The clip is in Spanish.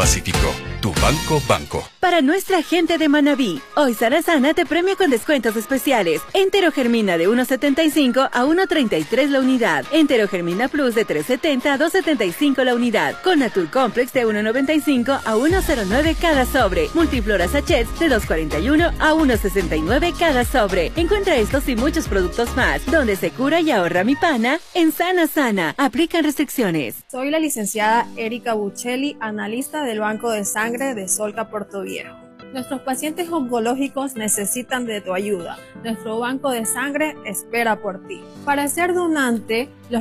Pacífico, tu banco. Para nuestra gente de Manabí, hoy Sana te premia con descuentos especiales. Enterogermina de 1.75 a 1.33 la unidad. Enterogermina Plus de 3.70 a 2.75 la unidad. Conatur Complex de 1.95 a 1.09 cada sobre. Multiflora Sachets de 2.41 a 1.69 cada sobre. Encuentra estos y muchos productos más, donde se cura y ahorra mi pana, en Sana. Aplican restricciones. Soy la licenciada Erika Buccelli, analista del Banco de Sangre de Solca Portoviejo. Nuestros pacientes oncológicos necesitan de tu ayuda. Nuestro banco de sangre espera por ti. Para ser donante, los